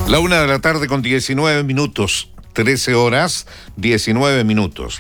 La 1:00 con 19 minutos, 13 horas, 19 minutos.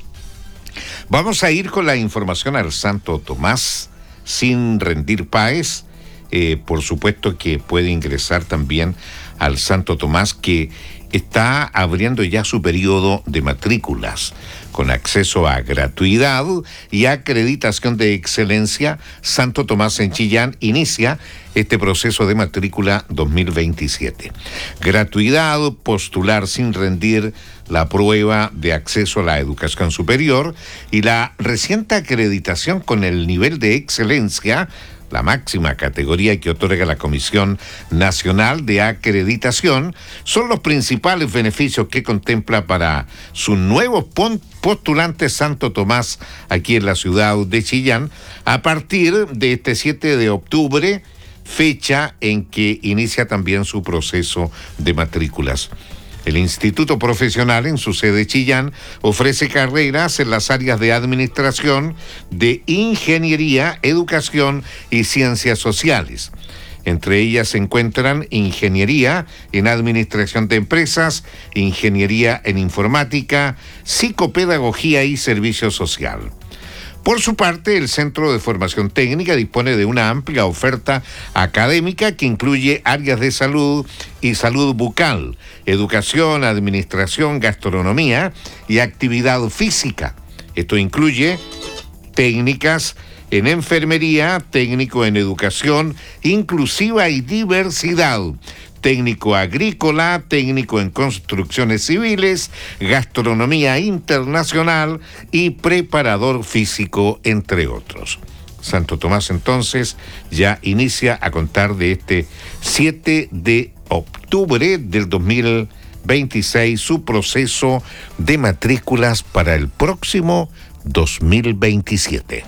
Vamos a ir con la información al Santo Tomás, sin rendir páez. Por supuesto que puede ingresar también al Santo Tomás, que está abriendo ya su periodo de matrículas, con acceso a gratuidad y acreditación de excelencia. Santo Tomás en Chillán inicia este proceso de matrícula 2027. Gratuidad, postular sin rendir la prueba de acceso a la educación superior y la reciente acreditación con el nivel de excelencia, la máxima categoría que otorga la Comisión Nacional de Acreditación, son los principales beneficios que contempla para sus nuevos postulantes Santo Tomás aquí en la ciudad de Chillán, a partir de este 7 de octubre, fecha en que inicia también su proceso de matrículas. El Instituto Profesional, en su sede Chillán, ofrece carreras en las áreas de administración, de ingeniería, educación y ciencias sociales. Entre ellas se encuentran ingeniería en administración de empresas, ingeniería en informática, psicopedagogía y servicio social. Por su parte, el Centro de Formación Técnica dispone de una amplia oferta académica que incluye áreas de salud y salud bucal, educación, administración, gastronomía y actividad física. Esto incluye técnicas en enfermería, técnico en educación inclusiva y diversidad, técnico agrícola, técnico en construcciones civiles, gastronomía internacional y preparador físico, entre otros. Santo Tomás entonces ya inicia a contar de este 7 de octubre del 2026 su proceso de matrículas para el próximo 2027.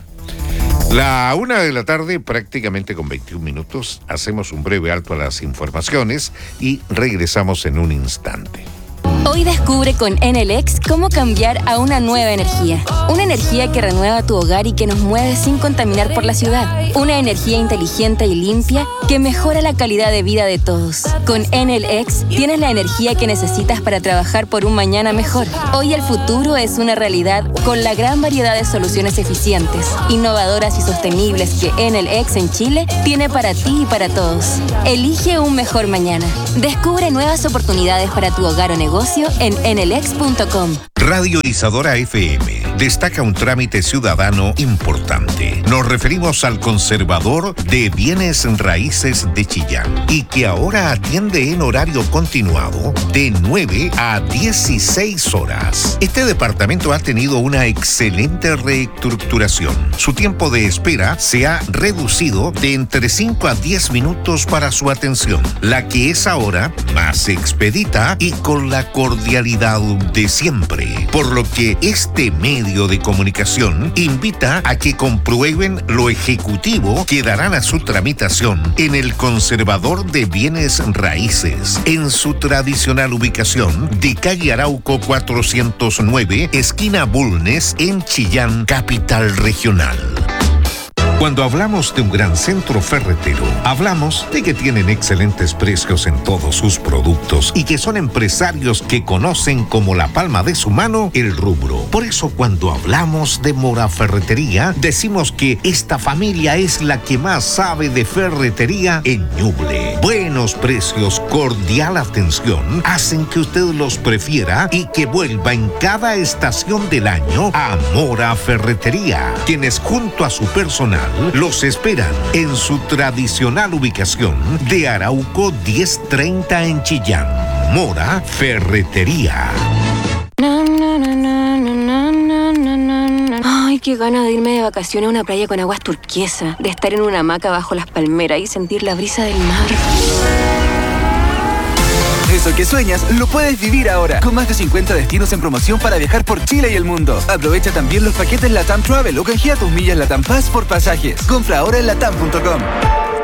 La 1:00, prácticamente con 21 minutos, hacemos un breve alto a las informaciones y regresamos en un instante. Hoy descubre con Enel X cómo cambiar a una nueva energía. Una energía que renueva tu hogar y que nos mueve sin contaminar por la ciudad. Una energía inteligente y limpia que mejora la calidad de vida de todos. Con Enel X tienes la energía que necesitas para trabajar por un mañana mejor. Hoy el futuro es una realidad con la gran variedad de soluciones eficientes, innovadoras y sostenibles que Enel X en Chile tiene para ti y para todos. Elige un mejor mañana. Descubre nuevas oportunidades para tu hogar o negocio en enelx.com. Radio Isadora FM destaca un trámite ciudadano importante. Nos referimos al conservador de bienes raíces de Chillán y que ahora atiende en horario continuado de 9 a 16 horas. Este departamento ha tenido una excelente reestructuración. Su tiempo de espera se ha reducido de entre 5 a 10 minutos para su atención, la que es ahora más expedita y con la cordialidad de siempre. Por lo que este medio de comunicación invita a que comprueben lo ejecutivo que darán a su tramitación en el Conservador de Bienes Raíces, en su tradicional ubicación de calle Arauco 409, esquina Bulnes, en Chillán, capital regional. Cuando hablamos de un gran centro ferretero, hablamos de que tienen excelentes precios en todos sus productos y que son empresarios que conocen como la palma de su mano el rubro. Por eso cuando hablamos de Mora Ferretería, decimos que esta familia es la que más sabe de ferretería en Ñuble. Buenos precios, cordial atención, hacen que usted los prefiera y que vuelva en cada estación del año a Mora Ferretería, quienes junto a su personal los esperan en su tradicional ubicación de Arauco 1030 en Chillán. Mora Ferretería. Ay, qué ganas de irme de vacaciones a una playa con aguas turquesas, de estar en una hamaca bajo las palmeras y sentir la brisa del mar. Eso que sueñas, lo puedes vivir ahora, con más de 50 destinos en promoción para viajar por Chile y el mundo. Aprovecha también los paquetes LATAM Travel o canjea tus millas LATAM Pass por pasajes. Compra ahora en latam.com.